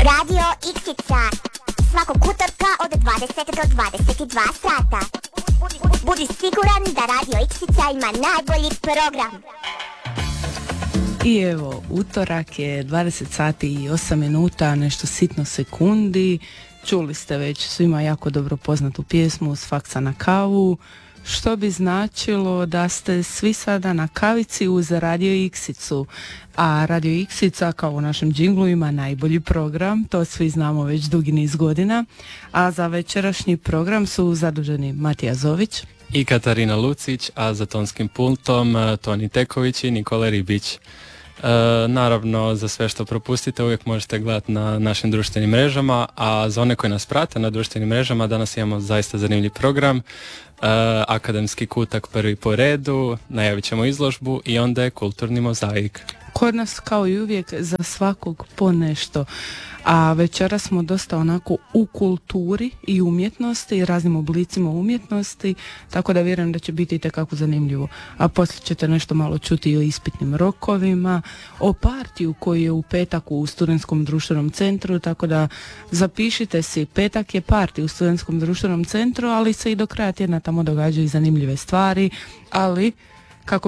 Radio X-ica, svakog utorka od 20 do 22 sata. Budi siguran da Radio X-ica ima najbolji program. I evo, utorak je 20 sati i 8 minuta, nešto sitno sekundi. Čuli ste već svima jako dobro poznatu pjesmu S faksa na kavu, što bi značilo da ste svi sada na kavici uz Radio X-icu. A Radio X-ica, kao u našem džinglu, ima najbolji program, to svi znamo već dugi niz godina. A za večerašnji program su zaduženi Matija Zović i Katarina Lucić, a za tonskim pultom Toni Teković i Nikola Ribić. Naravno, za sve što propustite uvijek možete gledati na našim društvenim mrežama, a za one koji nas prate na društvenim mrežama danas imamo zaista zanimljiv program. Akademski kutak prvi po redu, najavit ćemo izložbu i onda je kulturni mozaik. Kod nas kao i uvijek za svakog po nešto, a večera smo dosta onako u kulturi i umjetnosti i raznim oblicima umjetnosti, tako da vjerujem da će biti itekako zanimljivo. A poslije ćete nešto malo čuti o ispitnim rokovima, o partiju koji je u petak u Studentskom društvenom centru, tako da zapišite si, petak je partij u Studentskom društvenom centru, ali se i do kraja tjedna tamo događaju zanimljive stvari, ali